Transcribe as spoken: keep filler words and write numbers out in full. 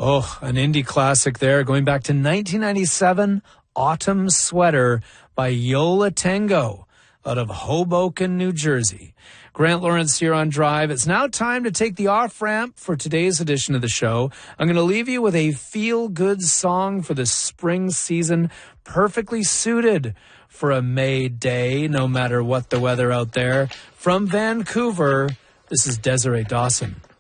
Oh, an indie classic there, going back to nineteen ninety-seven, Autumn Sweater by Yola Tango out of Hoboken, New Jersey. Grant Lawrence here on Drive. It's now time to take the off-ramp for today's edition of the show. I'm going to leave you with a feel-good song for the spring season, perfectly suited for a May day, no matter what the weather out there. From Vancouver, this is Desiree Dawson.